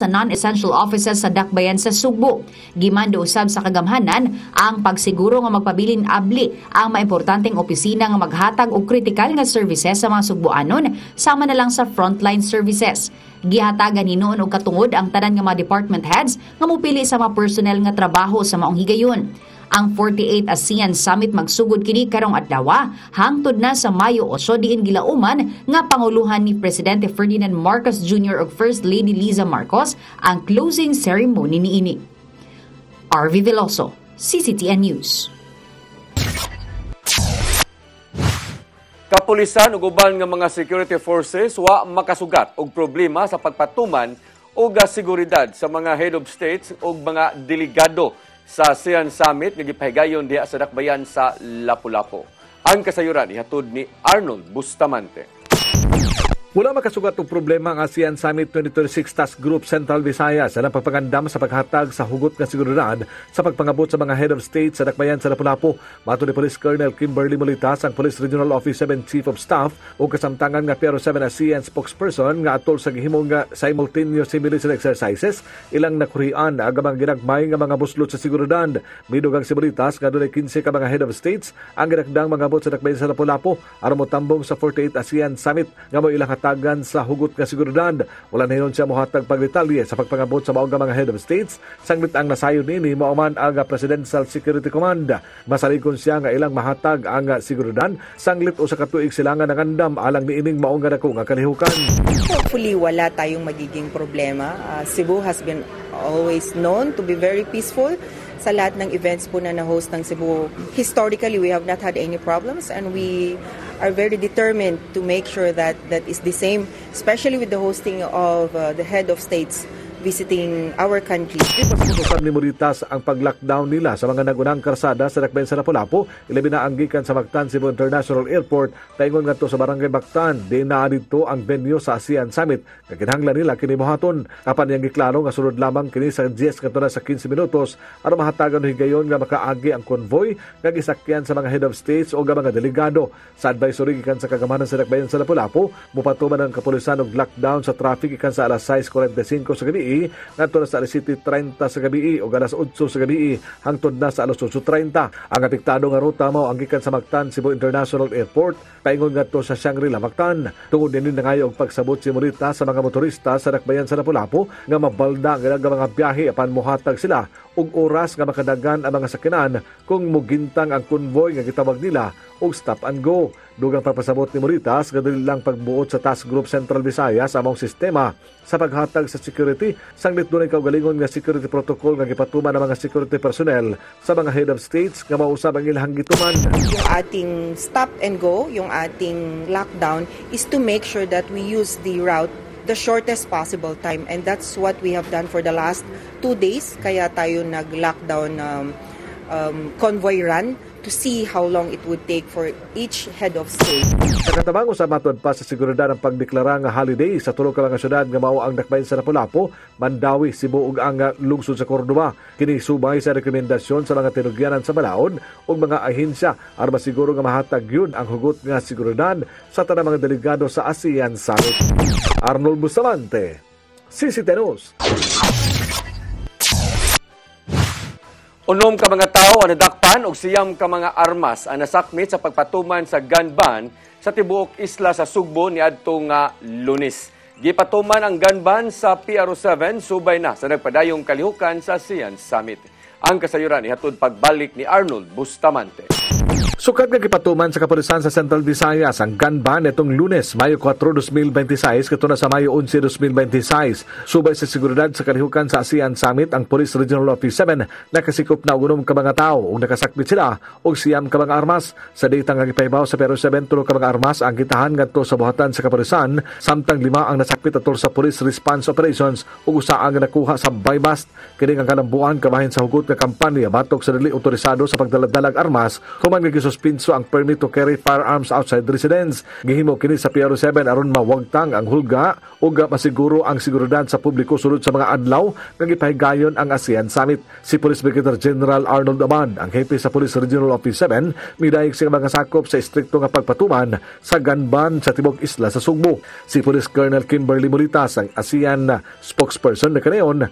sa non-essential offices sa dakbayan sa Sugbo. Gimando usab sa kagamhanan ang pagsiguro nga magpabilin abli ang maimportanteng opisina nga maghatag og kritikal nga services sa mga Sugboanon sama na lang sa frontline services. Gihatagan hinuon og katungod ang tanan nga mga department heads nga mopili sa mga personnel nga trabaho sa maong higayon. Ang 48th ASEAN Summit magsugod kini karong adlaw hangtod na sa Mayo 8 diin gilauman nga panguluhan ni Presidente Ferdinand Marcos Jr. ug First Lady Liza Marcos ang closing ceremony niini. RV Veloso, CCTN News. Kapulisan ug uban nga mga security forces wa makasugat og problema sa pagpatuman og seguridad sa mga head of states ug mga delegado sa ASEAN Summit nga gipahigayon diha sa dakbayan sa Lapu-Lapu. Ang kasayuran ihatod ni Arnold Bustamante. Wala makasugat og problema ang ASEAN Summit 2026 Task Group Central Visayas sa pagpangandam sa paghatag sa hugot nga seguridad sa pagpangabot sa mga head of state sa dakbayan sa Lapu-Lapu. Mato ni Police Colonel Kimberly Molitas, ang Police Regional Office 7 Chief of Staff o kasamtangan nga PRO7 ASEAN spokesperson nga atol sa gihimong nga simultaneous simulation exercises, ilang nakurian ang mga ginagmay nga mga buslot sa seguridad. Midugang si Molitas nga dunay 15 ka mga head of states ang ginagdang mga abot sa dakbayan sa Lapu-Lapu aron motambong sa 48th ASEAN Summit nga mo ilang tagan sa hugot nga seguridad. Wala na hinon siya mohatag pagdetalye sa pagpangabot sa maong mga head of states. Sanglit ang nasayon nini mauman ang Presidential Security Command. Masalikon siya nga ilang mahatag ang seguridad. Sanglit o sa katuig sila nga nangandam alang niining maong nga dako nga kalihukan. Hopefully wala tayong magiging problema. Cebu has been always known to be very peaceful. Sa lahat ng events po na na-host ng Cebu, historically we have not had any problems and we are very determined to make sure that that is the same, especially with the hosting of the head of states visiting our country. Ipagsususan ni Moritas ang pag-lockdown nila sa mga nagunang karsada sa dakbayan sa Lapu-Lapu, ilabi na ang gikan sa Mactan Cebu International Airport, taingon ngadto sa Barangay Mactan, di naa dito ang venue sa ASEAN Summit. Kakinahanglan nila kini mohaton. Apan yang giklaro nga sunod lamang kini sa 10 kadto na sa 15 minutos aron mahatagan higayon nga makaagi ang convoy nga gisakyan sa mga head of states o mga delegado. Sa advisory gikan sa kagamanan sa dakbayan sa Lapu-Lapu, mupatuman ang kapulisan og lockdown sa traffic ikan sa alas 6:45 sa gabi ngadto na sa alas 7:30 sa gabi o alas 8 sa gabi hangtod na sa alas 8:30. Ang apektado nga ruta mao ang gikan sa Mactan Cebu International Airport paingon ngadto sa Shangri-La Mactan. Tungod dinhi nangayo og pagsabot si Morita sa mga motorista sa dakbayan sa Lapu-Lapu nga mabalda ang mga biyahe apan mohatag sila og oras nga makadagan ang mga sakyanan kung mugintang ang convoy nga gitawag nila og stop and go. Dugang papasabot ni Moritas nga dili lang pagbuot sa Task Group Central Visayas among sistema sa paghatag sa security, sanglit dunay kaugalingon nga security protocol nga gipatuman ng mga security personnel sa mga head of states nga mausab ang ilang gituman. Yung ating stop and go, yung ating lockdown is to make sure that we use the route the shortest possible time, and that's what we have done for the last 2 days. Kaya tayo nag-lockdown convoy run to see how long it would take for each head of state. Nakatabang sa matod pa sa seguridad ang pagdeklara nga holiday sa tulo ka mga syudad nga mao ang dakbayan sa Lapu-Lapu, Mandawi, Cebu ug ang lungsod sa Córdoba. Kini subay sa rekomendasyon sa mga tinugyanan sa balaod ug mga ahensya aron masiguro nga mahatag yun ang hugot nga seguridad sa tanang mga delegado sa ASEAN Summit. Arnold Bustamante, CCTN News. Unom ka mga tao ang nadakpan og siyam ka mga armas ang nasakmit sa pagpatuman sa gun ban sa tibuok isla sa Sugbo niadto nga Lunes. Gipatuman ang gun ban sa PRO7 subay na sa nagpadayong kalihukan sa ASEAN Summit. Ang kasayuran ihatod pagbalik ni Arnold Bustamante. Sukad nga gipatuman sa kapulisan sa Central Visayas ang gun ban itong Lunes, Mayo 4, 2026 kato na sa Mayo 11, 2026. Subay sa seguridad sa kalihukan sa ASEAN Summit, ang Police Regional Office 7 nakasikop na unom ka mga tao ug nakasakmit sila og siyam ka mga armas. Sa data nga gipahibaw sa PRO7, tulo ka mga armas ang gitahan ngadto sa buhatan sa kapulisan, samtang 5 ang nasakmit atol sa Police Response Operations ug usa ang nakuha sa Baybast. Kini ang kalambuan kabahin sa hugot nga kampanya batok sa dili otorisado sa pagdaladalag armas human nga gisuspinso ang permit to carry firearms outside residence. Gihimo kini sa PRO7 aron mawagtang ang hulga ug masiguro ang seguridad sa publiko sulod sa mga adlaw nga gipahigayon ang ASEAN Summit. Si Police Brigadier General Arnold Amand, ang hepe sa Police Regional Office 7, midayeg sa mga sakop sa istrikto nga pagpatuman sa gun ban sa tibok isla sa Sugbo. Si Police Colonel Kimberly Molitas, ang ASEAN spokesperson na kanayon,